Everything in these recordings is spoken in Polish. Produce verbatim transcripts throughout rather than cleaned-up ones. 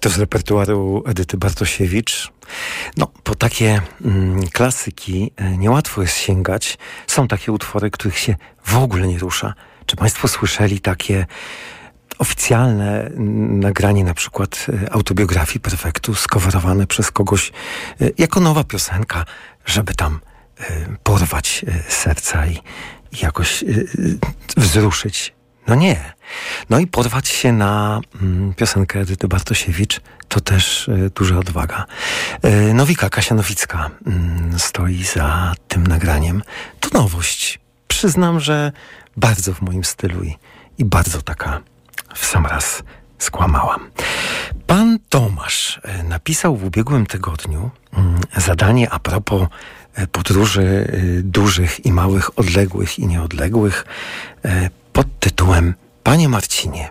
To z repertuaru Edyty Bartosiewicz. No, po takie mm, klasyki e, niełatwo jest sięgać. Są takie utwory, których się w ogóle nie rusza. Czy Państwo słyszeli takie oficjalne m, nagranie na przykład e, autobiografii Perfektu, skowerowane przez kogoś e, jako nowa piosenka, żeby tam e, porwać e, serca i, i jakoś e, wzruszyć? No nie. No i porwać się na mm, piosenkę Edyty Bartosiewicz to też y, duża odwaga. Y, Nowika Kasianowicka y, stoi za tym nagraniem. To nowość. Przyznam, że bardzo w moim stylu i, i bardzo taka w sam raz skłamałam. Pan Tomasz y, napisał w ubiegłym tygodniu y, zadanie a propos y, podróży y, dużych i małych, odległych i nieodległych y, pod tytułem: Panie Marcinie,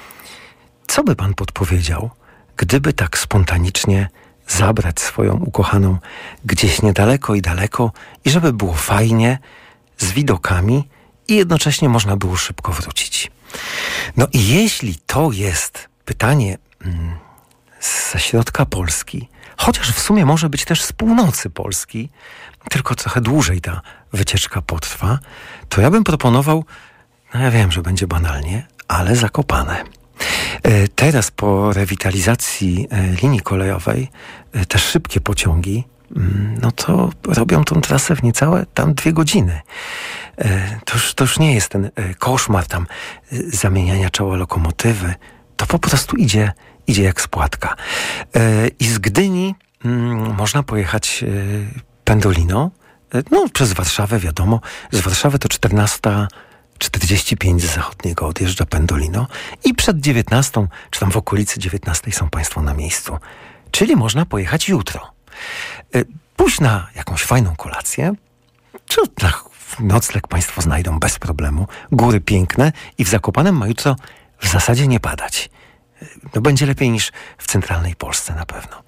co by pan podpowiedział, gdyby tak spontanicznie zabrać swoją ukochaną gdzieś niedaleko i daleko i żeby było fajnie, z widokami i jednocześnie można było szybko wrócić? No i jeśli to jest pytanie mm, ze środka Polski, chociaż w sumie może być też z północy Polski, tylko trochę dłużej ta wycieczka potrwa, to ja bym proponował, no ja wiem, że będzie banalnie, ale Zakopane. E, teraz po rewitalizacji e, linii kolejowej e, te szybkie pociągi, mm, no to robią tą trasę w niecałe tam dwie godziny. E, to, już, to już nie jest ten e, koszmar tam e, zamieniania czoła lokomotywy. To po prostu idzie, idzie jak spłatka. E, I z Gdyni mm, można pojechać e, Pendolino, e, no przez Warszawę, wiadomo. Z Warszawy to czternasta czterdzieści pięć z zachodniego odjeżdża Pendolino i przed dziewiętnastą, czy tam w okolicy dziewiętnastej są Państwo na miejscu. Czyli można pojechać jutro. Pójść na jakąś fajną kolację, czy na nocleg Państwo znajdą bez problemu. Góry piękne i w Zakopanem ma jutro w zasadzie nie padać. No będzie lepiej niż w centralnej Polsce na pewno.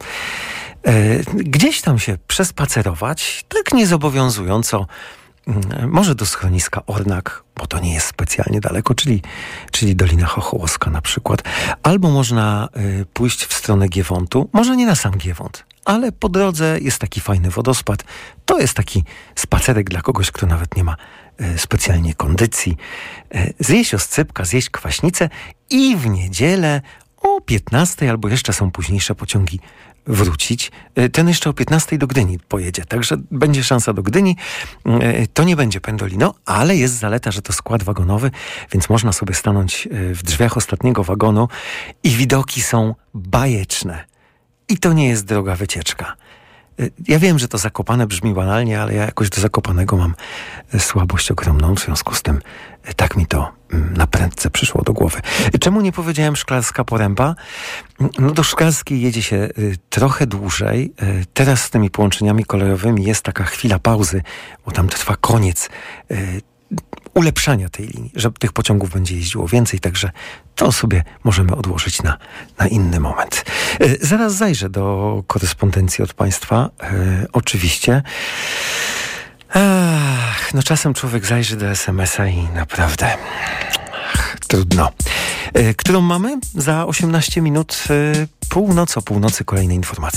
Gdzieś tam się przespacerować, tak niezobowiązująco, może do schroniska Ornak, bo to nie jest specjalnie daleko, czyli, czyli Dolina Chochołowska na przykład. Albo można y, pójść w stronę Giewontu, może nie na sam Giewont, ale po drodze jest taki fajny wodospad. To jest taki spacerek dla kogoś, kto nawet nie ma y, specjalnie kondycji. Y, zjeść oscypka, zjeść kwaśnicę i w niedzielę o piętnastej albo jeszcze są późniejsze pociągi wrócić. Ten jeszcze o piętnastej do Gdyni pojedzie, także będzie szansa do Gdyni. To nie będzie Pendolino, ale jest zaleta, że to skład wagonowy, więc można sobie stanąć w drzwiach ostatniego wagonu i widoki są bajeczne. I to nie jest droga wycieczka. Ja wiem, że to Zakopane brzmi banalnie, ale ja jakoś do Zakopanego mam słabość ogromną, w związku z tym tak mi to na prędce przyszło do głowy. Czemu nie powiedziałem Szklarska Poręba? No do Szklarskiej jedzie się trochę dłużej. Teraz z tymi połączeniami kolejowymi jest taka chwila pauzy, bo tam trwa koniec ulepszania tej linii, że tych pociągów będzie jeździło więcej, także to sobie możemy odłożyć na, na inny moment. E, zaraz zajrzę do korespondencji od Państwa, e, oczywiście. Ach, no czasem człowiek zajrzy do es em es a i naprawdę ach, trudno. E, którą mamy? Za osiemnaście minut, e, północ, o północy kolejne informacje.